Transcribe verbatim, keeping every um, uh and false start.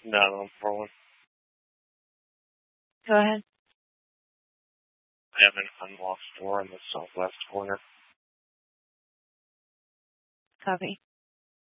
nine one four one. Go ahead. I have an unlocked door in the southwest corner. Copy.